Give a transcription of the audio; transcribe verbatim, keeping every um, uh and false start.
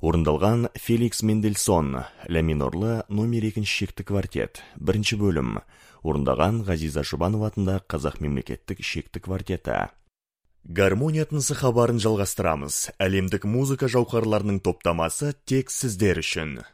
Орындалған Феликс Мендельсон, ля минорлы номер екінші шекті квартет, бірінші бөлім. Орындаған Ғазиза Жұбанова атындағы Қазақ мемлекеттік шекті квартеті. Гармония тынысы хабарын жалғастырамыз. Әлемдік музыка жауһарларының топтамасы тек сіздер үшін.